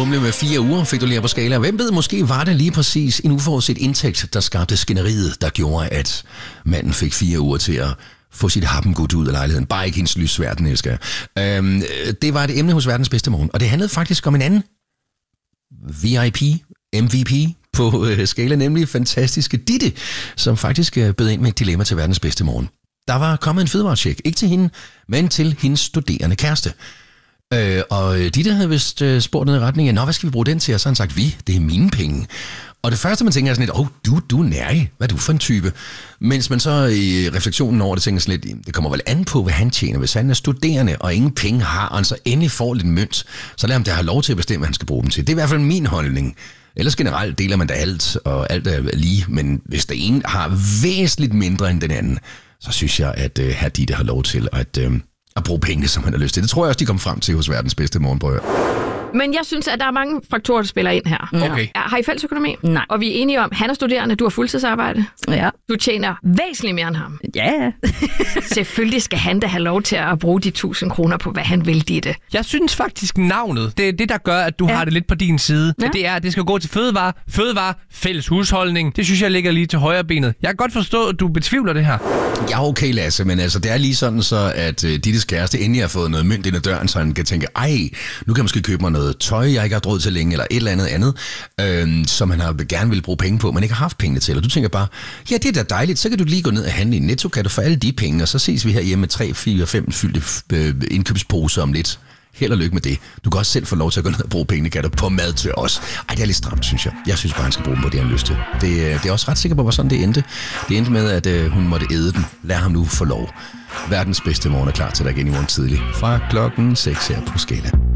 mumle med 4 uger, fik du lige på skala. Hvem ved, måske var det lige præcis en uforudset indtægt, der skabte skænderiet, der gjorde, at manden fik 4 uger til at få sit happengud ud af lejligheden. Bare ikke hendes lysverden, elsker jeg. Det var et emne hos Verdens Bedste Morgen, og det handlede faktisk om en anden VIP, MVP på skala, nemlig fantastiske Ditte, som faktisk bød ind med et dilemma til Verdens Bedste Morgen. Der var kommet en fødevarecheck, ikke til hende, men til hendes studerende kæreste. Og Ditte havde vist spurgt ned i retning af, nå, hvad skal vi bruge den til? Og så har han sagt, det er mine penge. Og det første, man tænker er sådan lidt, du er nærig. Hvad er du for en type? Mens man så i refleksionen over det tænker sådan lidt, det kommer vel an på, hvad han tjener. Hvis han er studerende og ingen penge har, og han så endelig får lidt mønt, så lad ham da have lov til at bestemme, hvad han skal bruge dem til. Det er i hvert fald min holdning. Ellers generelt deler man da alt, og alt er lige. Men hvis der ene har væsentligt mindre end den anden, så synes jeg, at herr Ditte har lov til at bruge penge, som han har lyst til. Det tror jeg også, de kom frem til hos Verdens Bedste Morgenbrød. Men jeg synes, at der er mange faktorer, der spiller ind her. Okay. Har I fælles økonomi? Nej. Og vi er enige om, han er studerende, du har fuldtidsarbejde. Ja. Du tjener væsentligt mere end ham. Ja. Selvfølgelig skal han da have lov til at bruge de 1.000 kroner på, hvad han vil, Ditte. Jeg synes faktisk, navnet, det er det, der gør, at du har det lidt på din side. Ja. Det er, at det skal gå til fødevare, fælles husholdning. Det synes jeg ligger lige til højre benet. Jeg kan godt forstå, at du betvivler det her. Ja, okay, Lasse, men altså, det er lige sådan så, at Dittes kæreste endelig har fået noget mønt ind ad døren, så han kan tænke, nu kan jeg måske købe mig noget tøj, jeg ikke har råd til længe, eller et eller andet, som han gerne vil bruge penge på, men ikke har haft penge til. Og du tænker bare, ja, det er da dejligt, så kan du lige gå ned og handle i Netto, kan du få alle de penge, og så ses vi herhjemme med 3, 4, 5 fyldte indkøbsposer om lidt. Held og lykke med det. Du kan også selv få lov til at gå ned og bruge pengene, kan du, på mad til os. Ej, det er lidt stramt, synes jeg. Jeg synes bare, han skal bruge dem på det, han har lyst til. Det er også ret sikker på, hvor sådan det endte. Det endte med, at hun måtte æde den. Lad ham nu få lov. Verdens Bedste Morgen er klar til dig igen i morgen tidlig. Fra klokken 6 her på Skala.